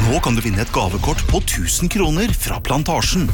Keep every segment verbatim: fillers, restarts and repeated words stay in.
Nå kan du vinne et gavekort på tusen kroner fra Plantasjen.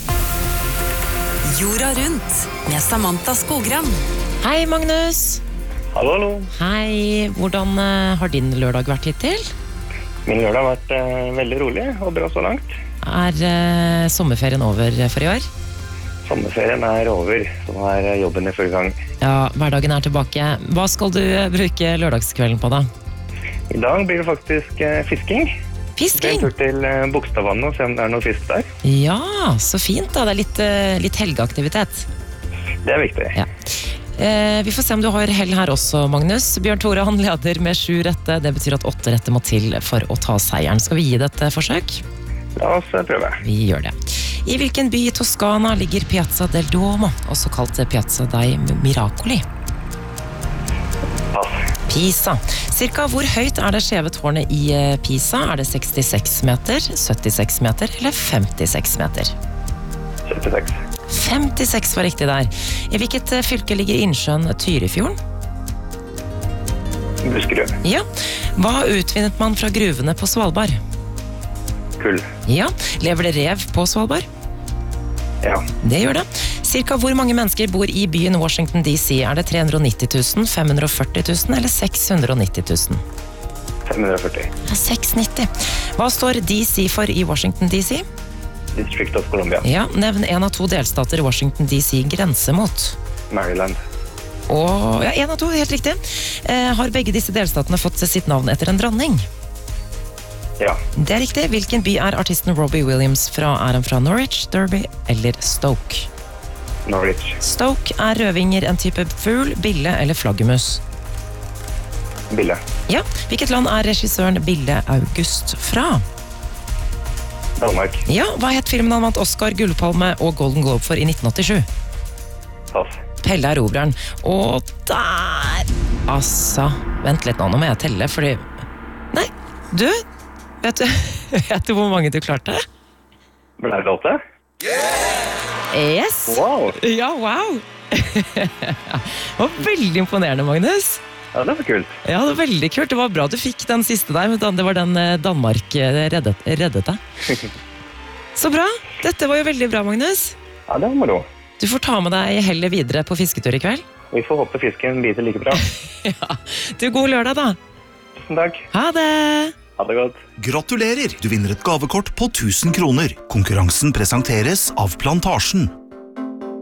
Jorda rundt med Samantha Skogran. Hei, Magnus. Hallo, hallo. Hei, hvordan uh, har din lørdag vært hittil? Min lørdag har vært uh, veldig rolig og bra så langt. Er uh, sommerferien over for i år? Sommerferien er over, så nå er jobben i full gang. Ja, hverdagen er tilbake. Hva skal du bruke lørdagskvelden på da? I dag blir det faktisk uh, fisking. Fisking? En tur til uh, Bogstadvannet og se om det er noe fisk der. Ja, så fint da. Det er litt, uh, litt helgeaktivitet. Det er viktig. Ja. Eh, vi får se om du har hell her også, Magnus. Bjørn Tore, han leder med sju rette. Det betyr at åtte rette må til for å ta seieren. Skal vi gi det et forsøk? La oss prøve. Vi gjør det. I hvilken by i Toskana ligger Piazza del Duomo, også kalt Piazza dei Miracoli? Pass. Pisa. Cirka hvor høyt er det skjeve tårnet i Pisa? Er det sekstiseks meter, syttiseks meter eller femtiseks meter? syttiseks. femtiseks var riktig der. I hvilket fylke ligger innsjøen Tyrifjorden? Buskerud. Ja. Hva utvinnet man fra gruvene på Svalbard? Kull. Ja. Lever det rev på Svalbard? Ja. Det gjør det. Cirka hvor mange mennesker bor i byen Washington D C? Er det tre hundre og nitti tusen, fem hundre og førti tusen eller seks hundre og nitti tusen? fem hundre og førti. Det er seks hundre og nitti. Hva står D C for i Washington D C? District of Columbia. Ja, nevn en av to delstater Washington D C grenser mot. Maryland. Og, ja, en av to, helt riktig. Eh, har begge disse delstatene fått sitt navn etter en dronning? Ja. Det er riktig. Hvilken by er artisten Robbie Williams fra? Er han fra Norwich, Derby eller Stoke? Norwich. Stoke. Er rødvinger en type fugl, bille eller flaggermus? Bille. Ja. Hvilket land er regissøren Bille August fra? Danmark. Ja. Hva het filmen han vant Oscar, Gullpalme og Golden Globe for i nitten åttisju? Pass. Pelle Erobreren. Og der! Altså, vent litt nå, nå må jeg telle, fordi... Nei, du, vet du, vet du hvor mange du klarte? Ble det åtte? Yes! Wow! Ja, wow! Det var veldig imponerende, Magnus. Ja, det var kult. Ja, det var veldig kult. Det var bra du fikk den siste der, men det var den Danmark reddet, reddet deg. Så bra. Dette var jo veldig bra, Magnus. Ja, det var moro. Du får ta med deg heller videre på fisketur i kveld. Vi får håpe fisken biter like bra. Ja, du, god lørdag da. Tusen takk. Ha det! Ha det godt. Gratulerer! Du vinner et gavekort på tusen kroner. Konkurransen presenteres av Plantasjen.